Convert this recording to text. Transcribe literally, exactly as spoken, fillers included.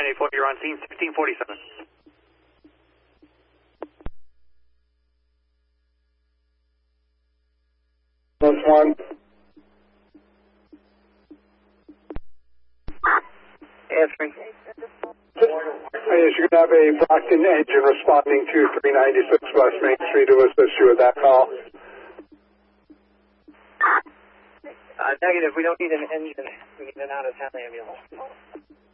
nine eight four, you're on scene sixteen forty-seven. That's one. Answering. Yes, you're going to have a Brockton engine responding to three ninety-six West Main Street to assist you with that call. Uh, negative, we don't need an engine. We need an out-of-town ambulance.